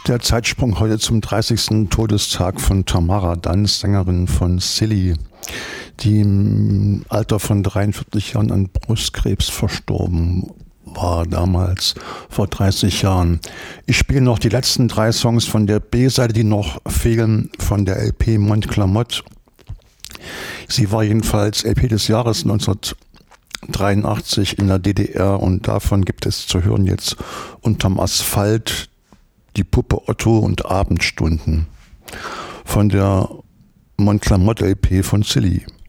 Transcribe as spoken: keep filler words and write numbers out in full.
Der Zeitsprung heute zum dreißigsten Todestag von Tamara Danz, Sängerin von Silly, die im Alter von dreiundvierzig Jahren an Brustkrebs verstorben war, damals vor dreißig Jahren. Ich spiele noch die letzten drei Songs von der B-Seite, die noch fehlen, von der L P Montclamotte. Sie war jedenfalls L P des Jahres neunzehnhundertdreiundachtzig in der D D R und davon gibt es zu hören jetzt Unterm Asphalt, Die Puppe Otto und Abendstunden von der Montclamotte L P von Silly.